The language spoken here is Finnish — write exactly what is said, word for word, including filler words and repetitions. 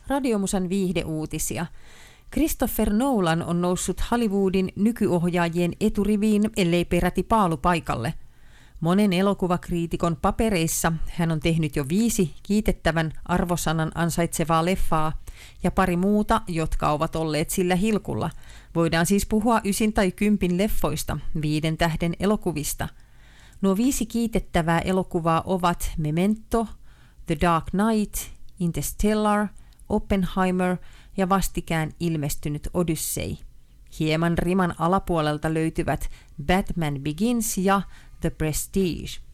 Radiomusan viihdeuutisia. Christopher Nolan on noussut Hollywoodin nykyohjaajien eturiviin, ellei peräti paalupaikalle. Monen elokuvakriitikon papereissa hän on tehnyt jo viisi kiitettävän arvosanan ansaitsevaa leffaa ja pari muuta, jotka ovat olleet sillä hilkulla. Voidaan siis puhua ysin tai kympin leffoista, viiden tähden elokuvista. Nuo viisi kiitettävää elokuvaa ovat Memento, The Dark Knight, Interstellar, Oppenheimer ja vastikään ilmestynyt Odyssey. Hieman riman alapuolelta löytyvät Batman Begins ja The Prestige.